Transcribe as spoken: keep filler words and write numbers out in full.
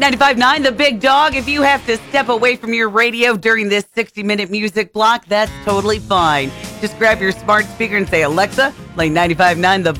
ninety-five point nine The Big Dog. If you have to step away from your radio during this sixty-minute music block, that's totally fine. Just grab your smart speaker and say, Alexa, play ninety-five point nine The